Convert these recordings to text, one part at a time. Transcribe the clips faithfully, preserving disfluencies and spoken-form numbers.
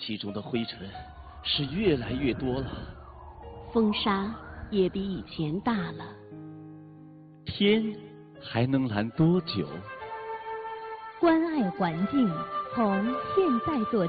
气中的灰尘是越来越多了， 风沙也比以前大了。 天还能蓝多久？ 关爱环境，从现在做起。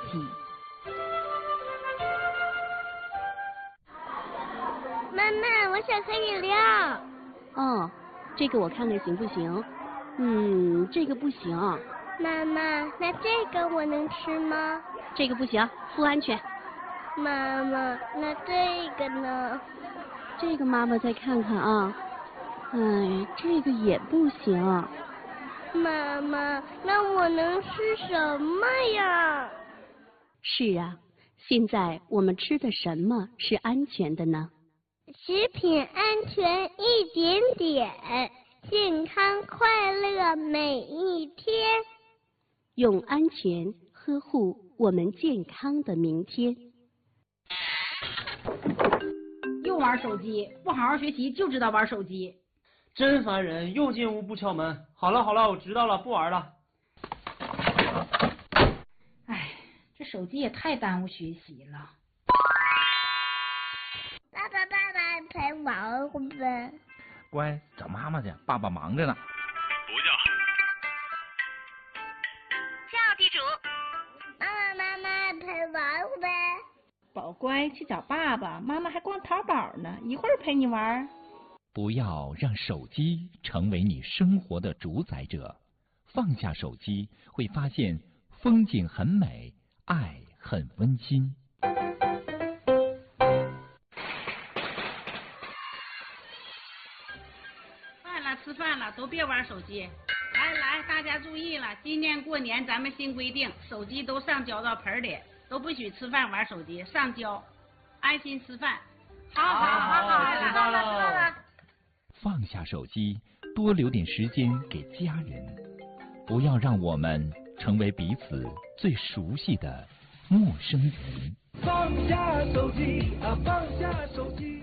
妈妈，我想喝饮料。 哦，这个我看看行不行？嗯，这个不行。 妈妈，那这个我能吃吗？ 这个不行，不安全。 妈妈，那这个呢？ 这个妈妈再看看啊。哎，这个也不行。 妈妈，那我能吃什么呀？ 是啊，现在我们吃的什么是安全的呢？ 食品安全一点点，健康快乐每一天。 用安全呵护我们健康的明天。 又玩手机，不好好学习就知道玩手机， 真烦人！又进屋不敲门。好了好了，我知道了，不玩了。 哎，这手机也太耽误学习了。 爸爸爸爸陪玩会呗。 乖，找妈妈去，爸爸忙着呢。 不叫。 叫地主。妈妈妈妈陪玩会呗。 宝乖，去找爸爸，妈妈还逛淘宝呢，一会儿陪你玩。 不要让手机成为你生活的主宰者，放下手机，会发现风景很美，爱很温馨。 饭了，吃饭了，都别玩手机。来来，大家注意了，今年过年咱们新规定，手机都上浇到盆里，都不许吃饭玩手机，上交，安心吃饭。好好好好，知道了知道了。 放下手机，多留点时间给家人，不要让我们成为彼此最熟悉的陌生人。 放下手机啊，放下手机。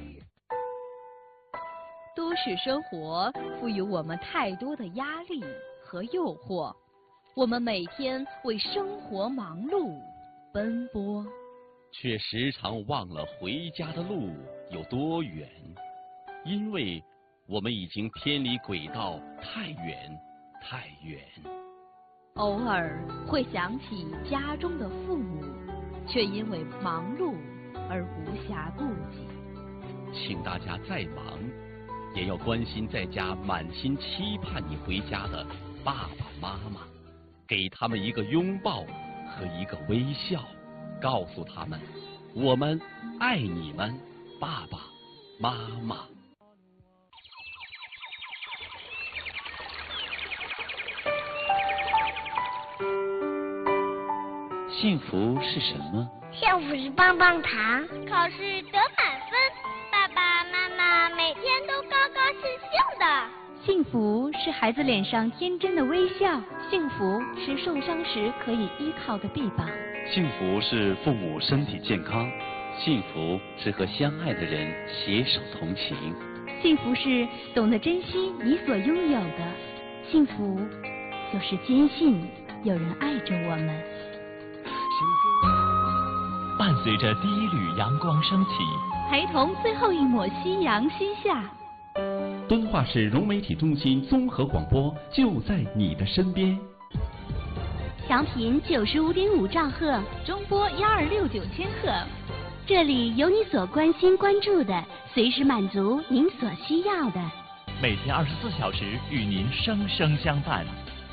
都市生活赋予我们太多的压力和诱惑，我们每天为生活忙碌奔波， 却时常忘了回家的路有多远，因为我们已经偏离轨道太远太远。 偶尔会想起家中的父母，却因为忙碌而无暇顾及。 请大家再忙，也要关心在家满心期盼你回家的爸爸妈妈，给他们一个拥抱和一个微笑，告诉他们我们爱你们，爸爸妈妈。幸福是什么？ 幸福是棒棒糖，考试得满分，爸爸妈妈每天都高高兴兴的。 幸福是孩子脸上天真的微笑，幸福是受伤时可以依靠的臂膀， 幸福是父母身体健康，幸福是和相爱的人携手同行， 幸福是懂得珍惜你所拥有的，幸福就是坚信有人爱着我们。 伴随着第一缕阳光升起， 陪同最后一抹夕阳西下。 敦化市融媒体中心综合广播就在你的身边。 调频九十五点五兆赫， 中波幺二六九千赫。 这里有你所关心关注的，随时满足您所需要的。 每天二十四小时与您生生相伴。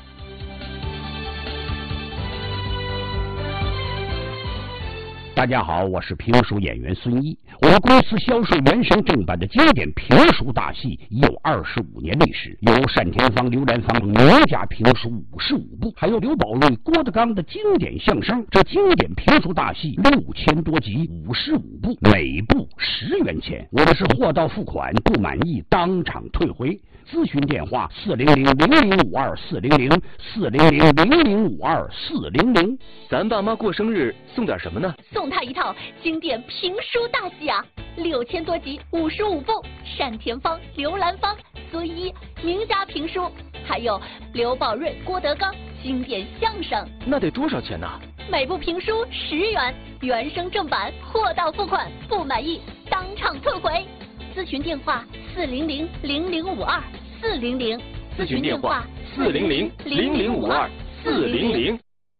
大家好，我是评书演员孙一。我们公司销售原声正版的经典评书大戏已有二十五年历史，有单田芳、刘兰芳名家评书五十五部，还有刘宝瑞、郭德纲的经典相声。这经典评书大戏六千多集，五十五部，每部十元钱。我们是货到付款，不满意当场退回。咨询电话：四零零零零五二四零零四零零零零五二四零零。 咱爸妈过生日送点什么呢？ 送他一套经典评书大戏啊，六千多集，五十五部，单田芳、刘兰芳、孙一名家评书，还有刘宝瑞、郭德纲经典相声。 那得多少钱呢？ 每部评书十元，原声正版货到付款，不满意当场退回。咨询电话四零零零零五二四零零， 咨询电话四零零零零五二四零零。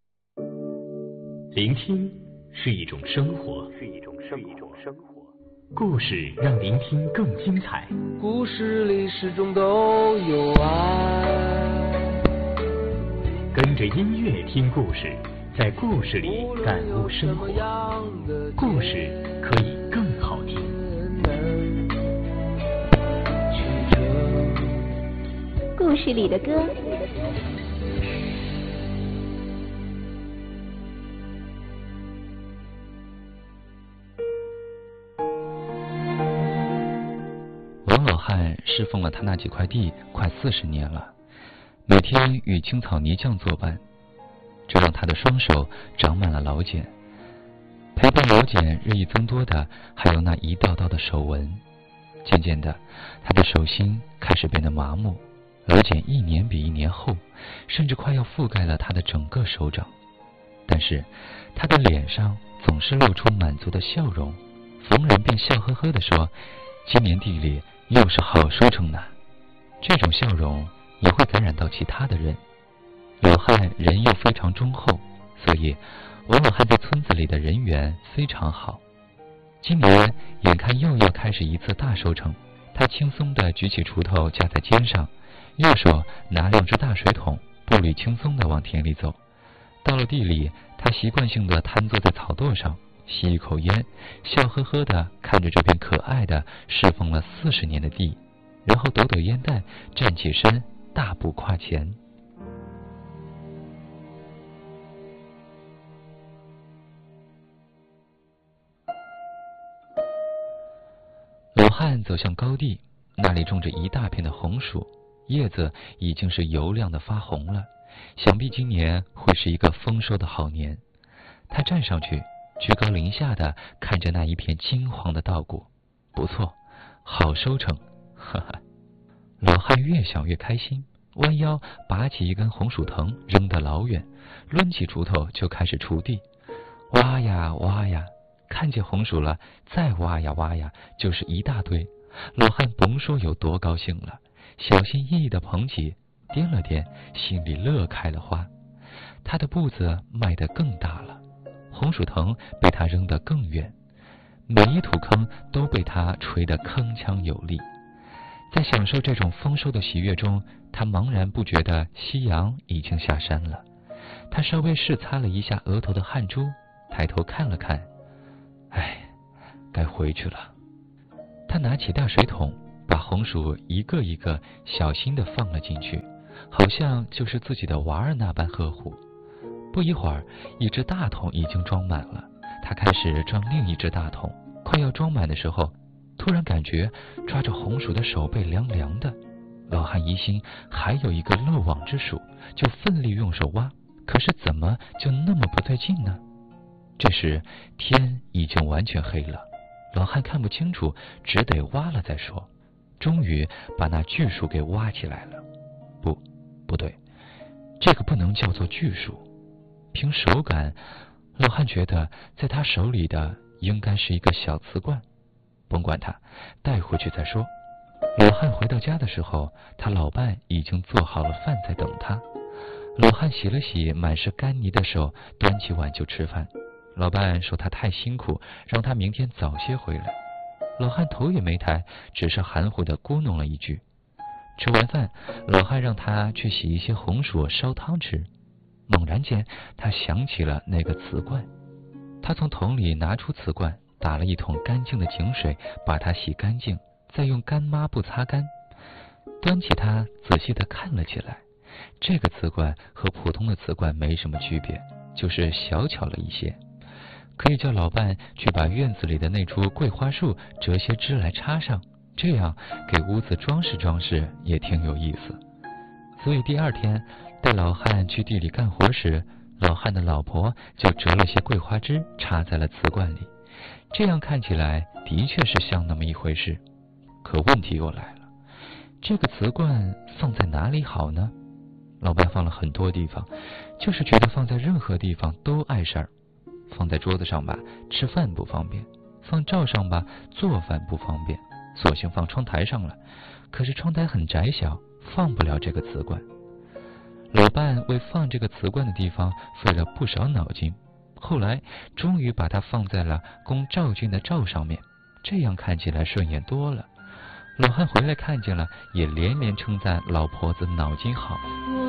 聆听是一种生活，是一种生活。故事让聆听更精彩。 故事里始终都有爱。 跟着音乐听故事，在故事里感悟生活。故事可以更好听。 故事里的歌。 王老汉侍奉了他那几块地快四十年了，每天与青草泥匠作伴，这让他的双手长满了老茧。陪伴老茧日益增多的还有那一道道的手纹。渐渐的，他的手心开始变得麻木，老茧一年比一年厚，甚至快要覆盖了他的整个手掌。但是他的脸上总是露出满足的笑容，逢人便笑呵呵地说，今年地里又是好收成呢。这种笑容也会感染到其他的人。老汉人又非常忠厚，所以王老汉在村子里的人缘非常好。今年眼看又要开始一次大收成，他轻松地举起锄头架在肩上，右手拿两只大水桶，步履轻松地往田里走。到了地里，他习惯性地瘫坐在草垛上，吸一口烟，笑呵呵地看着这片可爱的侍奉了四十年的地，然后抖抖烟袋，站起身，大步跨前。老汉走向高地，那里种着一大片的红薯，叶子已经是油亮的发红了，想必今年会是一个丰收的好年。他站上去，居高临下的看着那一片金黄的稻谷，不错，好收成，哈哈。老汉越想越开心，弯腰拔起一根红薯藤扔得老远，抡起锄头就开始锄地，挖呀挖呀，看见红薯了，再挖呀挖呀，就是一大堆。老汉甭说有多高兴了，小心翼翼地捧起，掂了掂，心里乐开了花。他的步子迈得更大了，红薯藤被他扔得更远，每一土坑都被他锤得铿锵有力。在享受这种丰收的喜悦中，他茫然不觉得夕阳已经下山了。他稍微拭擦了一下额头的汗珠，抬头看了看，唉，该回去了。他拿起大水桶，把红薯一个一个小心地放了进去，好像就是自己的娃儿那般呵护。不一会儿，一只大桶已经装满了，他开始装另一只大桶，快要装满的时候，突然感觉抓着红薯的手背凉凉的。老汉疑心还有一个漏网之鼠，就奋力用手挖，可是怎么就那么不对劲呢？这时天已经完全黑了，老汉看不清楚，只得挖了再说。终于把那巨树给挖起来了。不，不对，这个不能叫做巨树。凭手感，老汉觉得在他手里的应该是一个小瓷罐。甭管它，带回去再说。老汉回到家的时候，他老伴已经做好了饭在等他。老汉洗了洗满是干泥的手，端起碗就吃饭。老伴说他太辛苦，让他明天早些回来。老汉头也没抬，只是含糊地咕哝了一句。吃完饭，老汉让他去洗一些红薯烧汤吃。猛然间，他想起了那个瓷罐，他从桶里拿出瓷罐，打了一桶干净的井水，把它洗干净，再用干抹布擦干。端起它仔细地看了起来，这个瓷罐和普通的瓷罐没什么区别，就是小巧了一些。可以叫老伴去把院子里的那株桂花树折些枝来插上，这样给屋子装饰装饰也挺有意思。所以第二天带老汉去地里干活时，老汉的老婆就折了些桂花枝插在了瓷罐里。这样看起来的确是像那么一回事。可问题又来了，这个瓷罐放在哪里好呢？ 老伴放了很多地方，就是觉得放在任何地方都碍事儿。放在桌子上吧，吃饭不方便；放灶上吧，做饭不方便，索性放窗台上了。可是窗台很窄小，放不了这个瓷罐。老伴为放这个瓷罐的地方费了不少脑筋，后来终于把它放在了供赵俊的灶上面，这样看起来顺眼多了。老汉回来看见了，也连连称赞老婆子脑筋好。